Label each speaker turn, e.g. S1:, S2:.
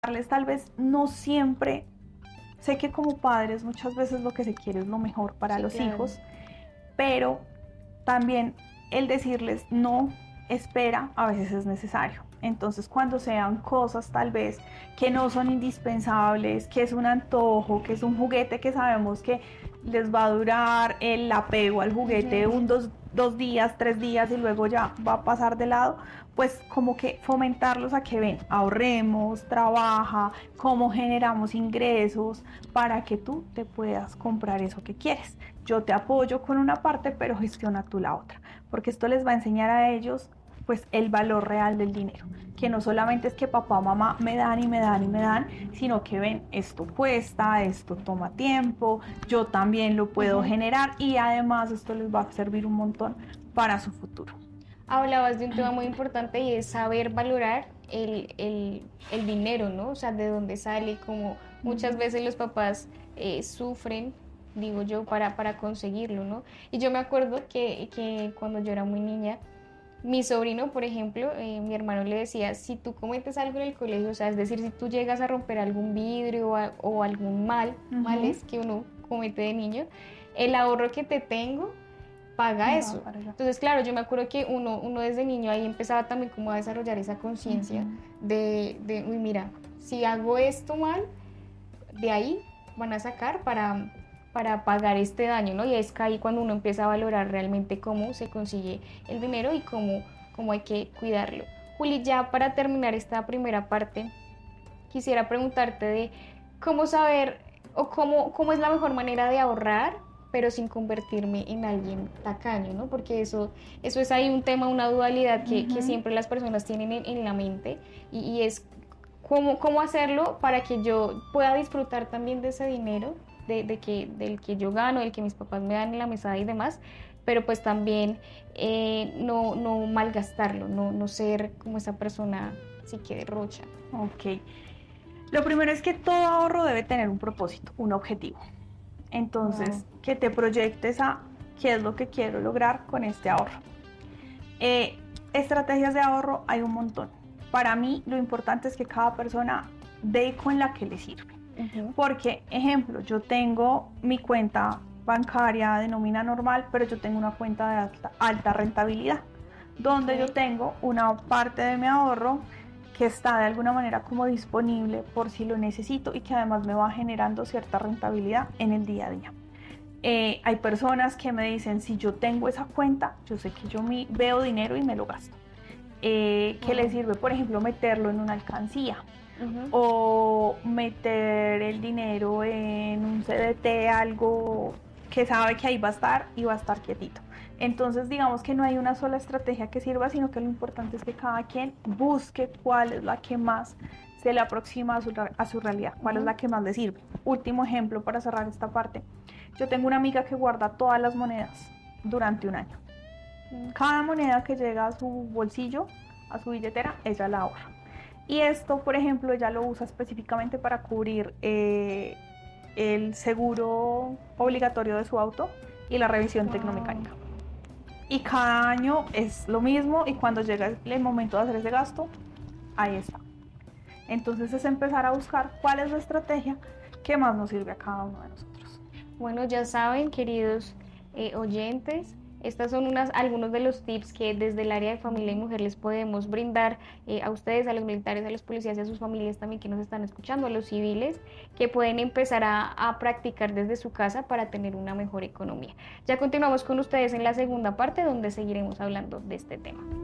S1: tal vez no siempre, sé que como padres muchas veces lo que se quiere es lo mejor para
S2: Sí,
S1: los
S2: claro.
S1: hijos, pero también el decirles no, espera, a veces es necesario. Entonces cuando sean cosas tal vez que no son indispensables, que es un antojo, que es un juguete que sabemos que les va a durar el apego al juguete
S2: Ujú.
S1: dos días, 3 días y luego ya va a pasar de lado, pues como que fomentarlos a que ven, ahorremos, trabaja, cómo generamos ingresos para que tú te puedas comprar eso que quieres. Yo te apoyo con una parte, pero gestiona tú la otra, porque esto les va a enseñar a ellos pues el valor real del dinero, que no solamente es que papá o mamá me dan y me dan y me dan, sino que ven, esto cuesta, esto toma tiempo, yo también lo puedo
S2: Ujú.
S1: generar y además esto les va a servir un montón para su futuro.
S2: Hablabas de un tema muy importante y es saber valorar el dinero, ¿no? O sea, de dónde sale, como muchas veces los papás sufren, digo yo, para conseguirlo, ¿no? Y yo me acuerdo que cuando yo era muy niña, mi sobrino, por ejemplo, mi hermano le decía, si tú cometes algo en el colegio, o sea, es decir, si tú llegas a romper algún vidrio o algún males que uno comete de niño, el ahorro que te tengo paga
S1: Va
S2: eso.
S1: para allá.
S2: Entonces, claro, yo me acuerdo que uno desde niño ahí empezaba también como a desarrollar esa conciencia uy, mira, si hago esto mal, de ahí van a sacar para pagar este daño, ¿no? Y es que ahí cuando uno empieza a valorar realmente cómo se consigue el dinero y cómo hay que cuidarlo. Juli, ya para terminar esta primera parte, quisiera preguntarte de cómo saber o cómo es la mejor manera de ahorrar, pero sin convertirme en alguien tacaño, ¿no? Porque eso es ahí un tema, una dualidad que siempre las personas tienen en la mente y es cómo hacerlo para que yo pueda disfrutar también de ese dinero, del que yo gano, del que mis papás me dan en la mesada y demás, pero pues también no malgastarlo, no ser como esa persona así que derrocha.
S1: Ok. Lo primero es que todo ahorro debe tener un propósito, un objetivo.
S2: Wow.
S1: Entonces, que te proyectes a qué es lo que quiero lograr con este ahorro. Eh, Estrategias de ahorro hay un montón. Para mí, lo importante es que cada persona dé con la que le sirve.
S2: Uh-huh.
S1: Porque, ejemplo, yo tengo mi cuenta bancaria de nómina normal, pero yo tengo una cuenta de alta rentabilidad, donde yo
S2: Okay.
S1: tengo una parte de mi ahorro que está de alguna manera como disponible por si lo necesito y que además me va generando cierta rentabilidad en el día a día. Hay personas que me dicen, si yo tengo esa cuenta, yo sé que yo veo dinero y me lo gasto. Que le
S2: Wow.
S1: sirve, por ejemplo, meterlo en una alcancía
S2: Uh-huh.
S1: o meter el dinero en un CDT, algo que sabe que ahí va a estar y va a estar quietito. Entonces, digamos que no hay una sola estrategia que sirva, sino que lo importante es que cada quien busque cuál es la que más se le aproxima a su realidad, cuál es
S2: Uh-huh.
S1: la que más le sirve. Último ejemplo para cerrar esta parte. Yo tengo una amiga que guarda todas las monedas durante un año. Cada moneda que llega a su bolsillo, a su billetera, ella la ahorra. Y esto, por ejemplo, ella lo usa específicamente para cubrir el seguro obligatorio de su auto y la revisión
S2: Wow.
S1: tecnomecánica. Y cada año es lo mismo y cuando llega el momento de hacer ese gasto, ahí está. Entonces es empezar a buscar cuál es la estrategia que más nos sirve a cada uno de nosotros.
S2: Bueno, ya saben, queridos oyentes, estas son algunos de los tips que desde el área de familia y mujer les podemos brindar a ustedes, a los militares, a los policías y a sus familias también que nos están escuchando, a los civiles, que pueden empezar a practicar desde su casa para tener una mejor economía. Ya continuamos con ustedes en la segunda parte donde seguiremos hablando de este tema.